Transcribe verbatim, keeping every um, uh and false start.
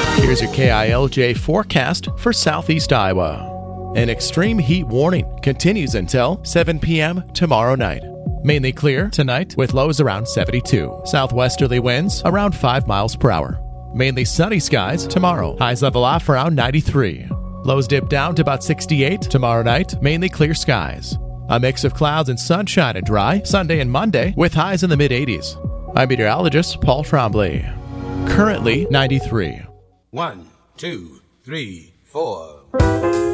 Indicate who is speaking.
Speaker 1: Here's your K I L J forecast for southeast Iowa. An extreme heat warning continues until seven p.m. tomorrow night. Mainly clear tonight with lows around seventy-two. Southwesterly winds around five miles per hour. Mainly sunny skies tomorrow. Highs level off around ninety-three. Lows dip down to about sixty-eight tomorrow night. Mainly clear skies. A mix of clouds and sunshine and dry Sunday and Monday with highs in the mid-eighties. I'm meteorologist Paul Trombley. Currently ninety-three.
Speaker 2: One, two, three, four.